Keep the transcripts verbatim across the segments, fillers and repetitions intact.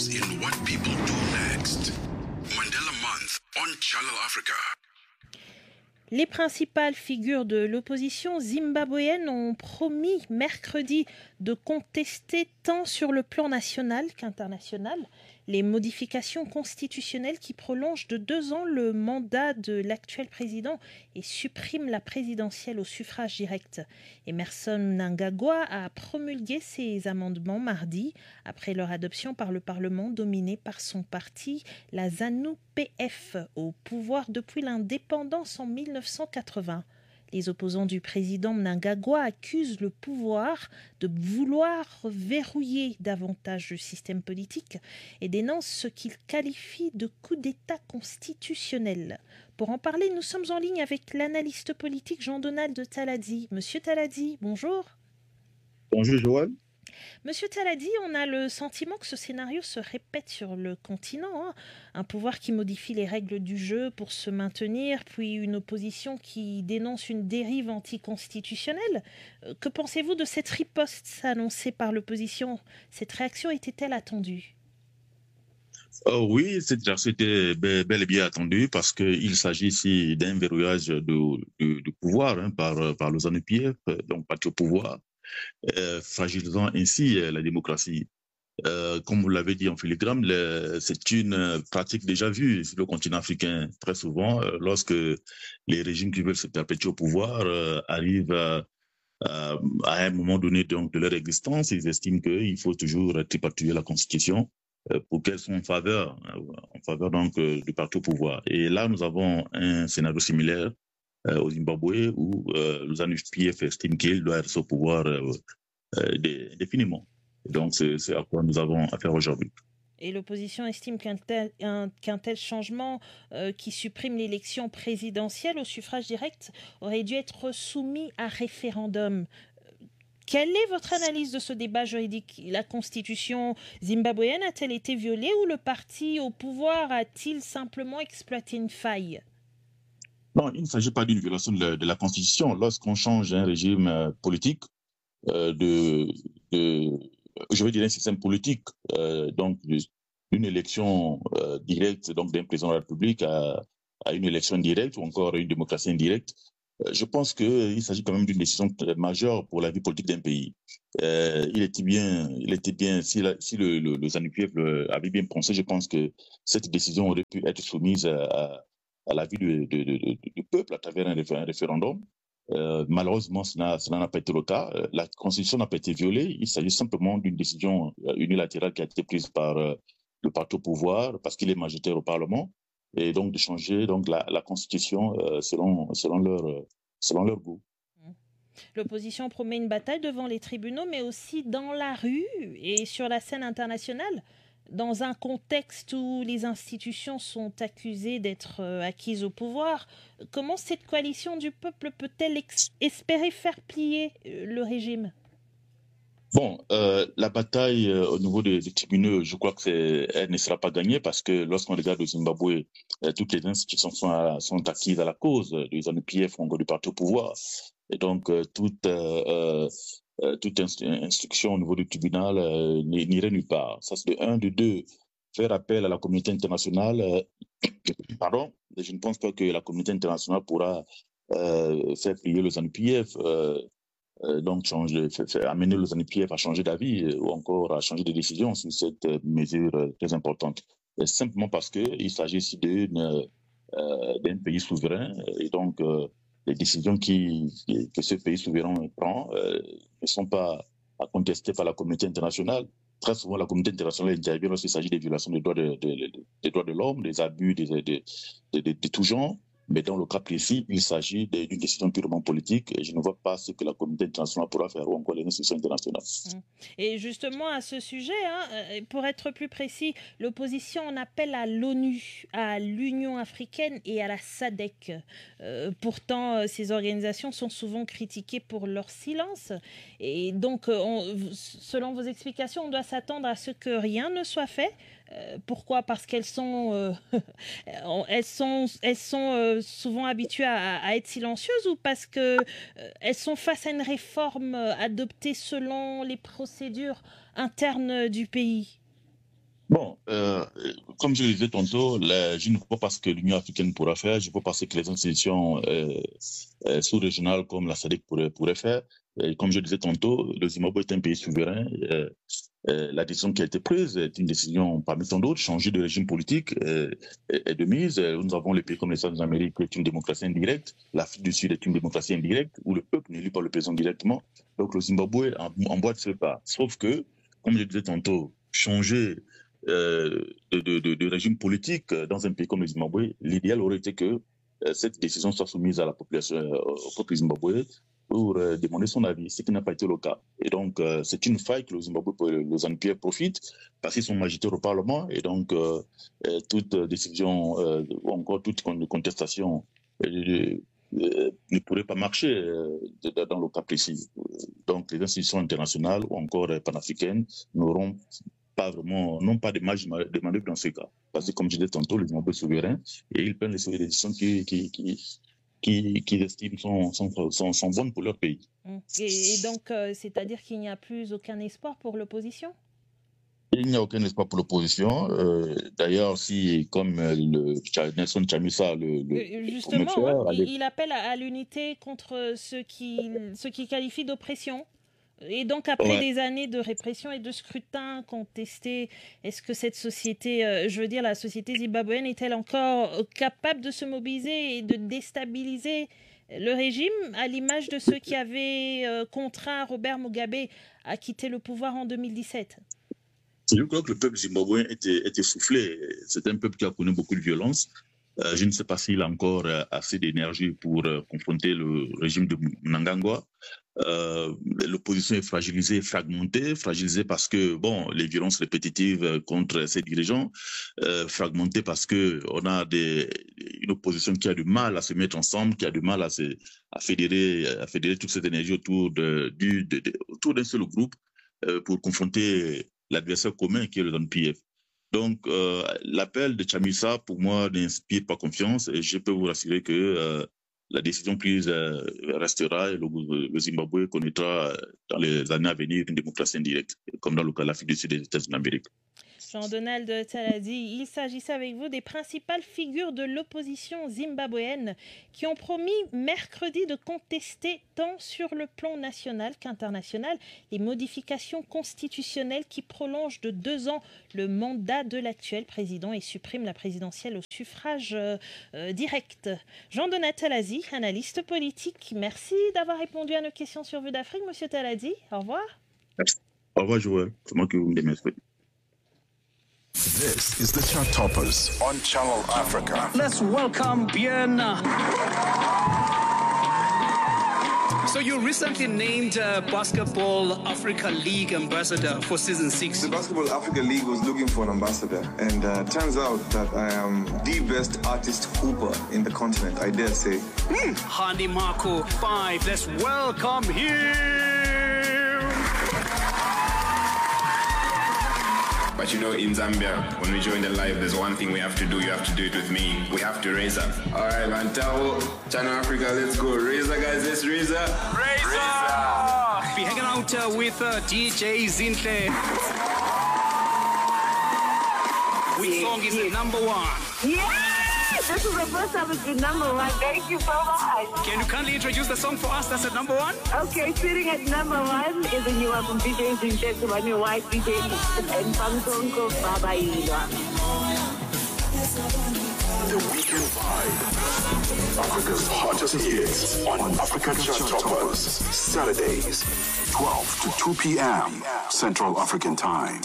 in what people do next. Mandela Month on Channel Africa. Les principales figures de l'opposition zimbabwéenne ont promis mercredi de contester tant sur le plan national qu'international les modifications constitutionnelles qui prolongent de deux ans le mandat de l'actuel président et suppriment la présidentielle au suffrage direct. Emmerson Mnangagwa a promulgué ces amendements mardi après leur adoption par le Parlement dominé par son parti, la ZANU-P F, au pouvoir depuis l'indépendance en mille neuf cent quatre-vingts. Les opposants du président Mnangagwa accusent le pouvoir de vouloir verrouiller davantage le système politique et dénoncent ce qu'ils qualifient de coup d'État constitutionnel. Pour en parler, nous sommes en ligne avec l'analyste politique Jean-Donald Taladi. Monsieur Taladi, bonjour. Bonjour Joël. Monsieur Taladi, on a le sentiment que ce scénario se répète sur le continent. Hein. Un pouvoir qui modifie les règles du jeu pour se maintenir, puis une opposition qui dénonce une dérive anticonstitutionnelle. Que pensez-vous de cette riposte annoncée par l'opposition? Cette réaction était-elle attendue? Oh oui, cette réaction était bel et bien attendue parce qu'il s'agit ici d'un verrouillage de, de, de pouvoir hein, par, par le ZANU-P F, donc parti au pouvoir. Euh, fragilisant ainsi euh, la démocratie. Euh, comme vous l'avez dit en filigrane, c'est une pratique déjà vue sur le continent africain très souvent, euh, lorsque les régimes qui veulent se perpétuer au pouvoir euh, arrivent à, à, à un moment donné donc, de leur existence, ils estiment qu'il faut toujours tripatouiller la Constitution euh, pour qu'elle soit en faveur, en faveur donc, euh, du parti au pouvoir. Et là, nous avons un scénario similaire Euh, au Zimbabwe, où euh, le ZANU-P F estime qu'il doit être au pouvoir euh, euh, définitivement. Donc, c'est à quoi nous avons affaire aujourd'hui. Et l'opposition estime qu'un tel, un, qu'un tel changement euh, qui supprime l'élection présidentielle au suffrage direct aurait dû être soumis à référendum. Quelle est votre analyse de ce débat juridique? La constitution zimbabwéenne a-t-elle été violée ou le parti au pouvoir a-t-il simplement exploité une faille? Non, il ne s'agit pas d'une violation de la, de la Constitution. Lorsqu'on change un régime euh, politique, euh, de, de, je veux dire un système politique, euh, donc d'une élection euh, directe donc d'un président de la République à, à une élection directe ou encore une démocratie indirecte, euh, je pense qu'il s'agit quand même d'une décision majeure pour la vie politique d'un pays. Euh, il était bien, il était bien si, la, si le, le, le ZANU-P F avait bien pensé, je pense que cette décision aurait pu être soumise à, à à la vie du, du, du, du peuple à travers un, un référendum. Euh, malheureusement, cela n'a pas été le cas. La Constitution n'a pas été violée. Il s'agit simplement d'une décision unilatérale qui a été prise par euh, le parti au pouvoir parce qu'il est majoritaire au Parlement et donc de changer donc, la, la Constitution euh, selon, selon, leur, euh, selon leur goût. L'opposition promet une bataille devant les tribunaux, mais aussi dans la rue et sur la scène internationale. Dans un contexte où les institutions sont accusées d'être acquises au pouvoir, comment cette coalition du peuple peut-elle espérer faire plier le régime? Bon, euh, la bataille euh, au niveau des, des tribunaux, je crois qu'elle ne sera pas gagnée parce que lorsqu'on regarde au Zimbabwe, euh, toutes les institutions sont, à, sont acquises à la cause des ZANU-P F, du parti au pouvoir. Et donc, euh, toute, euh, euh, toute inst instruction au niveau du tribunal euh, n'irait nulle part. Ça, c'est de un. De deux, faire appel à la communauté internationale. Euh, pardon, je ne pense pas que la communauté internationale pourra euh, faire plier le ZANU-P F. Euh, Euh, donc changer, fait, fait, amener le ZANU-P F à changer d'avis euh, ou encore à changer de décision sur cette euh, mesure euh, très importante. Et simplement parce qu'il s'agit ici d'un euh, pays souverain et donc euh, les décisions qui, que ce pays souverain prend euh, ne sont pas à contester par la communauté internationale. Très souvent, la communauté internationale intervient lorsqu'il s'agit des violations des droits de, de, de, des droits de l'homme, des abus de, de, de, de, de tout genre. Mais dans le cas précis, il s'agit d'une décision purement politique et je ne vois pas ce que la communauté internationale pourra faire ou encore les institutions internationales. Et justement, à ce sujet, hein, pour être plus précis, l'opposition en appelle à l'ONU, à l'Union africaine et à la SADC. Euh, pourtant, ces organisations sont souvent critiquées pour leur silence. Et donc, on, selon vos explications, on doit s'attendre à ce que rien ne soit fait. Euh, pourquoi? Parce qu'elles sont, euh, elles sont, elles sont euh, souvent habituées à, à être silencieuses ou parce qu'elles euh, sont face à une réforme adoptée selon les procédures internes du pays? Bon, euh, comme je le disais tantôt, la, je ne vois pas ce que l'Union africaine pourra faire, je ne vois pas ce que les institutions euh, euh, sous-régionales comme la S A D C pourraient, pourraient faire. Et comme je le disais tantôt, le Zimbabwe est un pays souverain. Euh, euh, la décision qui a été prise est une décision parmi tant d'autres. Changer de régime politique euh, est, est de mise. Nous avons les pays comme les États-Unis d'Amérique qui est une démocratie indirecte. L'Afrique du Sud est une démocratie indirecte où le peuple n'élit pas le président directement. Donc le Zimbabwe en, en boîte ce pas. Sauf que, comme je le disais tantôt, changer Euh, de, de, de, de régime politique dans un pays comme le Zimbabwe, l'idéal aurait été que euh, cette décision soit soumise à la population, euh, au peuple zimbabwe pour euh, demander son avis, ce qui n'a pas été le cas. Et donc, euh, c'est une faille que le Zimbabwe, le ZANU-P F profite parce qu'ils sont majoritaires au Parlement et donc euh, euh, toute décision euh, ou encore toute contestation euh, euh, ne pourrait pas marcher euh, dans le cas précis. Donc, les institutions internationales ou encore euh, panafricaines n'auront pas vraiment, non pas de marge de manœuvre dans ce cas. Parce que, comme je disais tantôt, les Zimbabwe souverains, et ils prennent les décisions qui, qui, qui, qui, qui estiment sont, sont, sont, sont bonnes pour leur pays. Et, et donc, euh, c'est-à-dire qu'il n'y a plus aucun espoir pour l'opposition ? Il n'y a aucun espoir pour l'opposition. Euh, d'ailleurs, si, comme le Nelson Chamisa, le, le Justement, hein, il, il appelle à, à l'unité contre ceux qui, ceux qui qualifient d'oppression. Et donc, après ouais. des années de répression et de scrutin contestés, est-ce que cette société, euh, je veux dire, la société zimbabwéenne, est-elle encore capable de se mobiliser et de déstabiliser le régime, à l'image de ceux qui avaient euh, contraint Robert Mugabe à quitter le pouvoir en deux mille dix-sept ? Je crois que le peuple zimbabwéen était, était soufflé. C'est un peuple qui a connu beaucoup de violence. Euh, je ne sais pas s'il a encore euh, assez d'énergie pour euh, confronter le régime de Mnangagwa. Euh, l'opposition est fragilisée, fragmentée, fragilisée parce que, bon, les violences répétitives contre ces dirigeants, euh, fragmentée parce que on a des, une opposition qui a du mal à se mettre ensemble, qui a du mal à, se, à, fédérer, à fédérer toute cette énergie autour, de, du, de, de, autour d'un seul groupe euh, pour confronter l'adversaire commun qui est le ZANU-P F. Donc, euh, l'appel de Chamisa, pour moi, n'inspire pas confiance et je peux vous rassurer que euh, la décision prise euh, restera et le, le Zimbabwe connaîtra euh, dans les années à venir une démocratie indirecte, comme dans le cas de l'Afrique du Sud et des États-Unis d'Amérique. Jean-Donald Taladi, il s'agissait avec vous des principales figures de l'opposition zimbabwéenne qui ont promis mercredi de contester tant sur le plan national qu'international les modifications constitutionnelles qui prolongent de deux ans le mandat de l'actuel président et suppriment la présidentielle au suffrage euh, euh, direct. Jean-Donald Taladi, analyste politique, merci d'avoir répondu à nos questions sur Vue d'Afrique. Monsieur Taladi, au revoir. Merci. Au revoir, Joël. C'est moi qui vous remercie. This is the Chart Toppers on Channel Africa. Let's welcome Bien. So you recently named uh, Basketball Africa League ambassador for season six. The Basketball Africa League was looking for an ambassador, and uh, turns out that I am the best artist hooper in the continent, I dare say. Mm. Handi Marco five. Let's welcome him. But you know, in Zambia, when we join the live, there's one thing we have to do. You have to do it with me. We have to raise up. All right, man. Tao, Channel Africa, let's go. Raise up, guys. Let's raise up. Raise, raise up. up. Be hanging out uh, with uh, D J Zinhle. Which yeah, song is yeah. the number one? Yeah! This is the first time it's been number one. Thank you so much. Can you kindly introduce the song for us that's at number one? Okay, sitting at number one is a new one from D J Zinhle to my new wife, D J and Pamsonko Baba Ilwa. The Weekend Vibe. Africa's hottest hits on Africa Chart Toppers. Saturdays, twelve to two p.m. Central African Time.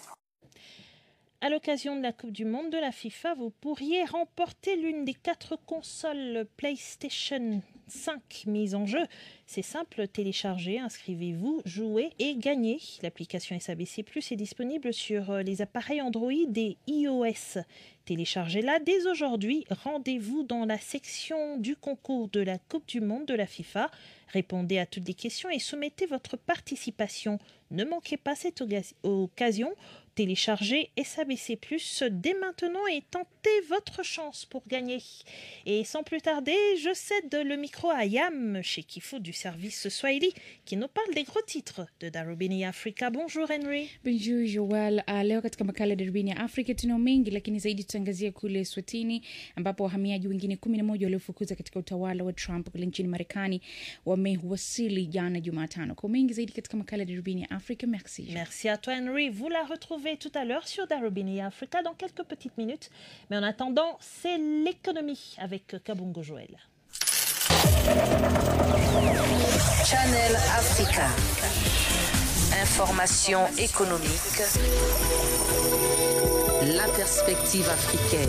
À l'occasion de la Coupe du Monde de la FIFA, vous pourriez remporter l'une des quatre consoles PlayStation cinq mises en jeu. C'est simple, téléchargez, inscrivez-vous, jouez et gagnez. L'application S A B C plus, est disponible sur les appareils Android et iOS. Téléchargez-la dès aujourd'hui. Rendez-vous dans la section du concours de la Coupe du Monde de la FIFA. Répondez à toutes les questions et soumettez votre participation. Ne manquez pas cette occasion. Téléchargez S A B C plus dès maintenant et tentez votre chance pour gagner. Et sans plus tarder, je cède le micro à Yam, chez Kifo du service Swahili, qui nous parle des gros titres de Darubini Afrika. Bonjour Henry. Bonjour Joel. Uh, leo katika makala ya Darubini ya Afrika tunao mengi, lakini zaidi tutangazia kule Swatini ambapo wahamiaji wengine kumi na moja waliofukuza katika utawala wa Trump kule nchini Marekani wamewasili jana Jumatano. Kwa mengi zaidi katika makala ya Darubini ya Afrika. Merci. Merci à toi Henry. Vous la retrouvez tout à l'heure sur Darubini Afrika dans quelques petites minutes. Mais en attendant, c'est l'économie avec Kabungo Joël. Channel Africa. Information économique. La perspective africaine.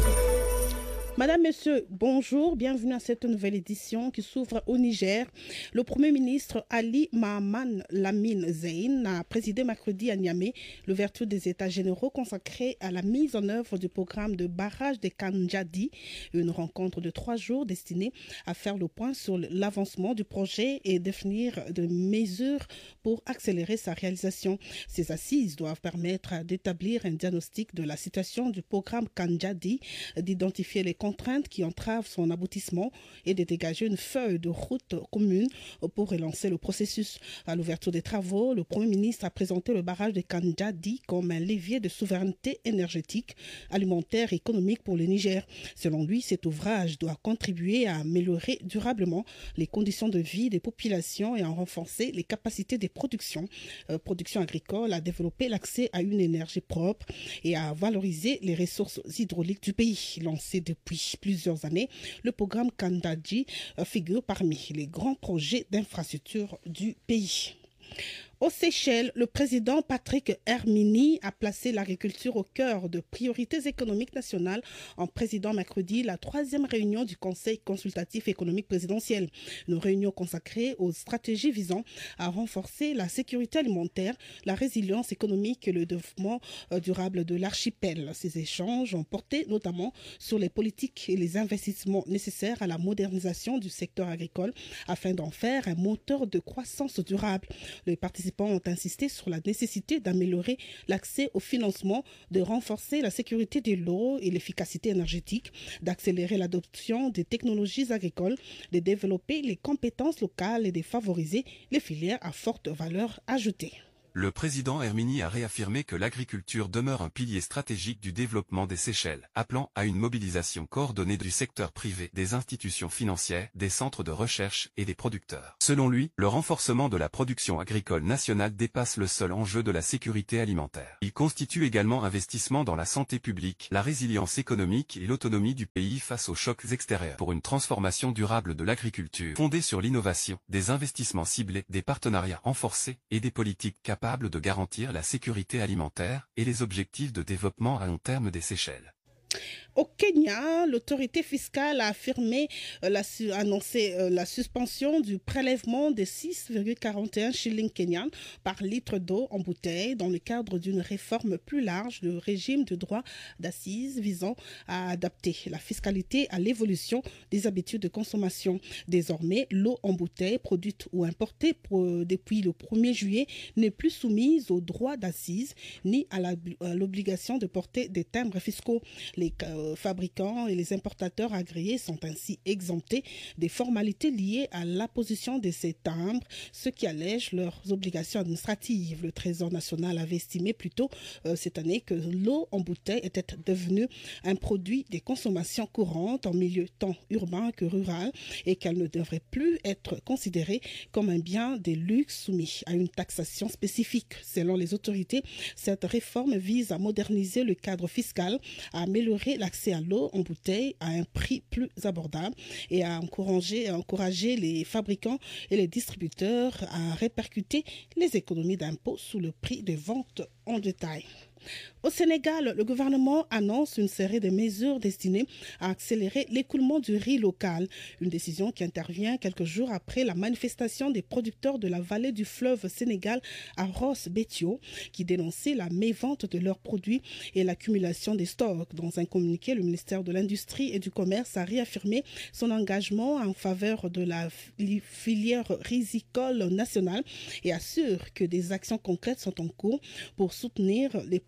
Madame, Monsieur, bonjour, bienvenue à cette nouvelle édition qui s'ouvre au Niger. Le Premier ministre Ali Mahaman Lamine Zein a présidé mercredi à Niamey l'ouverture des États généraux consacrés à la mise en œuvre du programme de barrage des Kandjadi, une rencontre de trois jours destinée à faire le point sur l'avancement du projet et définir des mesures pour accélérer sa réalisation. Ces assises doivent permettre d'établir un diagnostic de la situation du programme Kandjadi, d'identifier les contraintes qui entravent son aboutissement et de dégager une feuille de route commune pour relancer le processus. À l'ouverture des travaux, le Premier ministre a présenté le barrage de Kandjadi comme un levier de souveraineté énergétique, alimentaire et économique pour le Niger. Selon lui, cet ouvrage doit contribuer à améliorer durablement les conditions de vie des populations et à renforcer les capacités des productions, euh, production agricole, à développer l'accès à une énergie propre et à valoriser les ressources hydrauliques du pays. Lancé depuis plusieurs années, le programme Kandjadi figure parmi les grands projets d'infrastructure du pays. Aux Seychelles, le président Patrick Hermini a placé l'agriculture au cœur de priorités économiques nationales en présidant mercredi la troisième réunion du Conseil consultatif économique présidentiel. Une réunion consacrée aux stratégies visant à renforcer la sécurité alimentaire, la résilience économique et le développement durable de l'archipel. Ces échanges ont porté notamment sur les politiques et les investissements nécessaires à la modernisation du secteur agricole afin d'en faire un moteur de croissance durable. Les participants ont insisté sur la nécessité d'améliorer l'accès au financement, de renforcer la sécurité de l'eau et l'efficacité énergétique, d'accélérer l'adoption des technologies agricoles, de développer les compétences locales et de favoriser les filières à forte valeur ajoutée. Le président Hermini a réaffirmé que l'agriculture demeure un pilier stratégique du développement des Seychelles, appelant à une mobilisation coordonnée du secteur privé, des institutions financières, des centres de recherche et des producteurs. Selon lui, le renforcement de la production agricole nationale dépasse le seul enjeu de la sécurité alimentaire. Il constitue également investissement dans la santé publique, la résilience économique et l'autonomie du pays face aux chocs extérieurs. Pour une transformation durable de l'agriculture, fondée sur l'innovation, des investissements ciblés, des partenariats renforcés et des politiques capables de garantir la sécurité alimentaire et les objectifs de développement à long terme des Seychelles. Au Kenya, l'autorité fiscale a affirmé, euh, la, annoncé euh, la suspension du prélèvement de six virgule quarante et un shillings kenyans par litre d'eau en bouteille dans le cadre d'une réforme plus large du régime de droit d'assises visant à adapter la fiscalité à l'évolution des habitudes de consommation. Désormais, l'eau en bouteille produite ou importée pour, depuis le premier juillet n'est plus soumise au droit d'assises ni à, la, à l'obligation de porter des timbres fiscaux. Les euh, fabricants et les importateurs agréés sont ainsi exemptés des formalités liées à l'apposition de ces timbres, ce qui allège leurs obligations administratives. Le Trésor national avait estimé plus tôt euh, cette année que l'eau en bouteille était devenue un produit de consommation courante en milieu tant urbain que rural et qu'elle ne devrait plus être considérée comme un bien de luxe soumis à une taxation spécifique. Selon les autorités, cette réforme vise à moderniser le cadre fiscal, à améliorer l'accès à l'eau en bouteille à un prix plus abordable et à encourager, à encourager les fabricants et les distributeurs à répercuter les économies d'impôts sous le prix de vente en détail. Au Sénégal, le gouvernement annonce une série de mesures destinées à accélérer l'écoulement du riz local. Une décision qui intervient quelques jours après la manifestation des producteurs de la vallée du fleuve Sénégal à Ross Betio, qui dénonçaient la mévente de leurs produits et l'accumulation des stocks. Dans un communiqué, le ministère de l'Industrie et du Commerce a réaffirmé son engagement en faveur de la filière risicole nationale et assure que des actions concrètes sont en cours pour soutenir les producteurs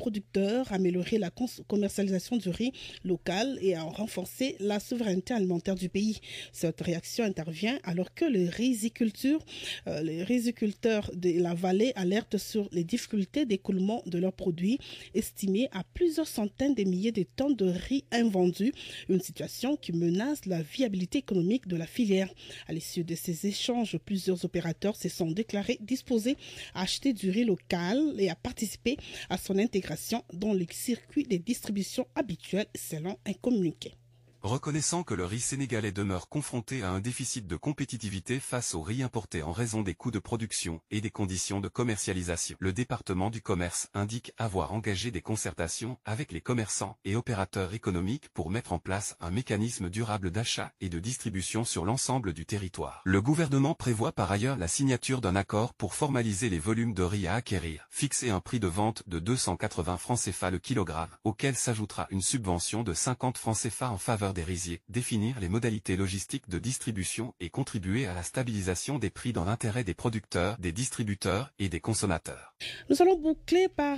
producteurs, améliorer la commercialisation du riz local et à renforcer la souveraineté alimentaire du pays. Cette réaction intervient alors que les riziculteurs, euh, les riziculteurs de la vallée alertent sur les difficultés d'écoulement de leurs produits, estimés à plusieurs centaines de milliers de tonnes de riz invendus, une situation qui menace la viabilité économique de la filière. À l'issue de ces échanges, plusieurs opérateurs se sont déclarés disposés à acheter du riz local et à participer à son intégration dans les circuits de distribution habituels, selon un communiqué. Reconnaissant que le riz sénégalais demeure confronté à un déficit de compétitivité face au riz importé en raison des coûts de production et des conditions de commercialisation, le département du commerce indique avoir engagé des concertations avec les commerçants et opérateurs économiques pour mettre en place un mécanisme durable d'achat et de distribution sur l'ensemble du territoire. Le gouvernement prévoit par ailleurs la signature d'un accord pour formaliser les volumes de riz à acquérir, fixer un prix de vente de deux cent quatre-vingts francs C F A le kilogramme, auquel s'ajoutera une subvention de cinquante francs C F A en faveur des riziers, définir les modalités logistiques de distribution et contribuer à la stabilisation des prix dans l'intérêt des producteurs, des distributeurs et des consommateurs. Nous allons boucler par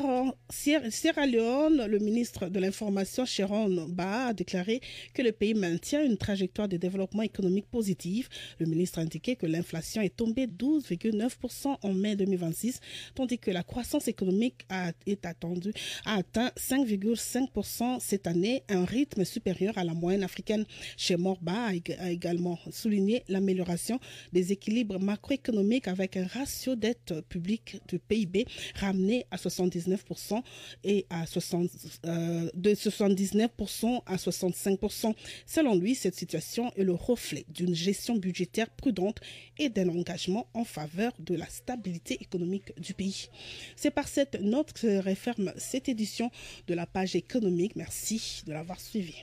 Sierra Leone. Le ministre de l'Information, Sharon Bah, a déclaré que le pays maintient une trajectoire de développement économique positive. Le ministre a indiqué que l'inflation est tombée douze virgule neuf pour cent en mai deux mille vingt-six, tandis que la croissance économique a, est attendue, a atteint cinq virgule cinq pour cent cette année, un rythme supérieur à la moyenne africaine. Chez Morba a également souligné l'amélioration des équilibres macroéconomiques avec un ratio dette publique du P I B ramené à soixante-dix-neuf pour cent et à soixante, euh, de soixante-dix-neuf pour cent à soixante-cinq pour cent. Selon lui, cette situation est le reflet d'une gestion budgétaire prudente et d'un engagement en faveur de la stabilité économique du pays. C'est par cette note que se referme cette édition de la page économique. Merci de l'avoir suivi.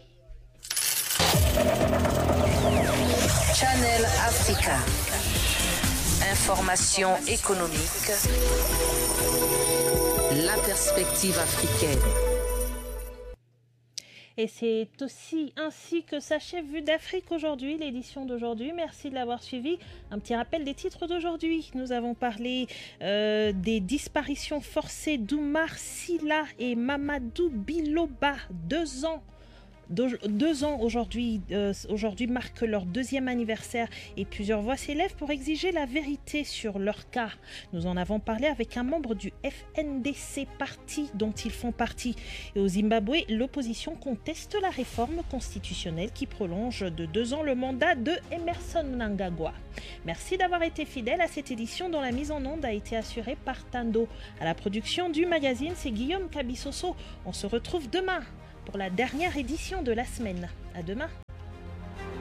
Channel Africa. Information économique. La perspective africaine. Et c'est aussi ainsi que s'achève Vue d'Afrique aujourd'hui, l'édition d'aujourd'hui. Merci de l'avoir suivi. Un petit rappel des titres d'aujourd'hui. Nous avons parlé euh, des disparitions forcées d'Oumar Silla et Mamadou Biloba, deux ans. Deux, deux ans aujourd'hui, euh, aujourd'hui marquent leur deuxième anniversaire et plusieurs voix s'élèvent pour exiger la vérité sur leur cas. Nous en avons parlé avec un membre du F N D C, parti dont ils font partie. Et au Zimbabwe, l'opposition conteste la réforme constitutionnelle qui prolonge de deux ans le mandat de Emerson Mnangagwa. Merci d'avoir été fidèle à cette édition dont la mise en onde a été assurée par Tando. À la production du magazine, c'est Guillaume Kabissoso. On se retrouve demain pour la dernière édition de la semaine. À demain.